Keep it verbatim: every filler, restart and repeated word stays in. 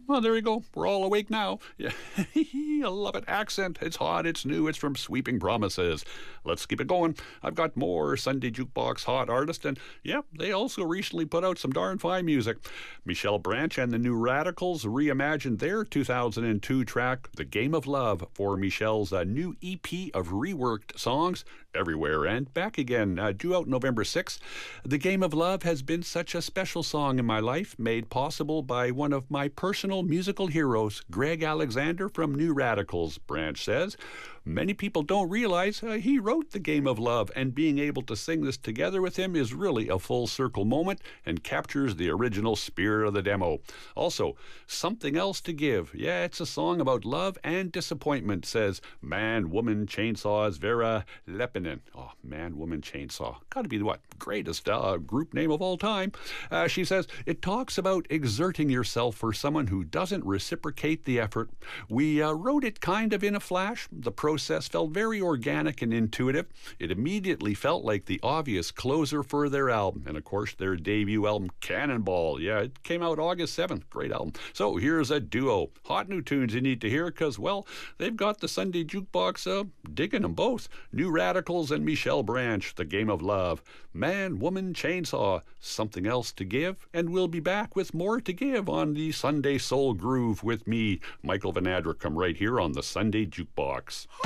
well, there you go. We're all awake now. Yeah, I love it. Accent. It's hot. It's new. It's from Sweeping Promises. Let's keep it going. I've got more Sunday Jukebox hot artists, and yeah, they also recently put out some darn fine music. Michelle Branch and the New Radicals reimagined their two thousand two track, The Game of Love, for Michelle's uh, new E P of reworked songs, Everywhere and Back Again, uh, due out November sixth. The Game of Love has been such a special song in my life, made possible by one of my personal musical heroes, Greg Alexander from New Radicals, Branch says. Many people don't realize uh, he wrote The Game of Love, and being able to sing this together with him is really a full circle moment and captures the original spirit of the demo. Also, Something Else to Give. Yeah, it's a song about love and disappointment, says Man, Woman, Chainsaws, Vera Lepinen. Oh, Man, Woman, Chainsaw. Gotta be the what? Greatest uh, group name of all time. Uh, she says, it talks about exerting yourself for someone who doesn't reciprocate the effort. We uh, wrote it kind of in a flash. The process felt very organic and intuitive. It immediately felt like the obvious closer for their album. And of course, their debut album, Cannonball. Yeah, it came out August seventh. Great album. So here's a duo. Hot new tunes you need to hear because, well, they've got the Sunday Jukebox uh, digging them both. New Radicals and Michelle Branch, The Game of Love. Man, Woman, Chainsaw, Something Else to Give. And we'll be back with more to give on the Sunday Soul Groove with me, Michael Van Adricum, right here on the Sunday Jukebox.